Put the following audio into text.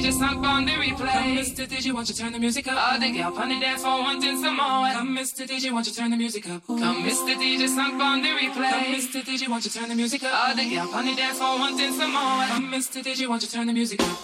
Just knock on the replay. Come, Mr. DJ, won't you turn the music up? All the girl on the dance floor wanting some more. Come, Mr. DJ, won't you turn the music up? Come, Mr. DJ, knock on the replay. Come, Mr. DJ, won't you turn the music up? All the girl on the dance floor wanting some more. Come, Mr. DJ, won't you turn the music up?